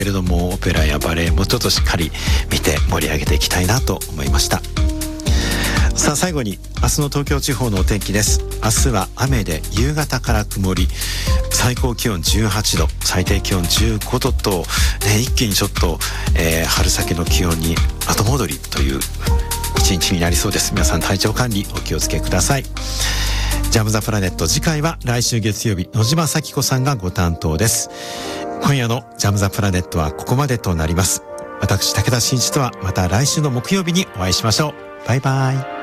けれども、オペラやバレエもちょっとしっかり見て盛り上げていきたいなと思いました。さあ最後に明日の東京地方のお天気です。明日は雨で夕方から曇り、最高気温18度、最低気温15度と、一気にちょっと、春先の気温に後戻りという一日になりそうです。皆さん体調管理お気をつけください。ジャムザプラネット、次回は来週月曜日、野島咲子さんがご担当です。今夜のジャムザプラネットはここまでとなります。私武田真一とはまた来週の木曜日にお会いしましょう。バイバイ。